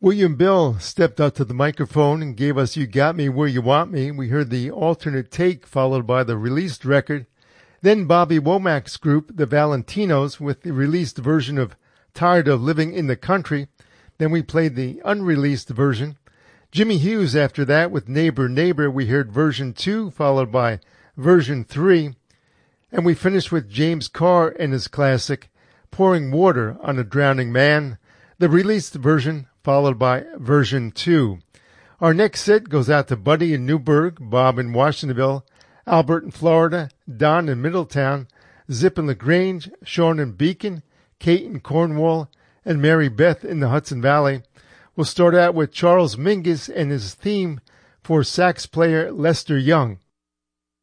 William Bill stepped up to the microphone and gave us You Got Me Where You Want Me. We heard the alternate take followed by the released record. Then Bobby Womack's group, the Valentinos, with the released version of Tired of Living in the Country. Then we played the unreleased version. Jimmy Hughes after that with Neighbor Neighbor. We heard version 2 followed by version 3. And we finished with James Carr and his classic Pouring Water on a Drowning Man, the released version followed by version 2. Our next set goes out to Buddy in Newburgh, Bob in Washingtonville, Albert in Florida, Don in Middletown, Zip in LaGrange, Sean in Beacon, Kate in Cornwall, and Mary Beth in the Hudson Valley. We'll start out with Charles Mingus and his theme for sax player Lester Young.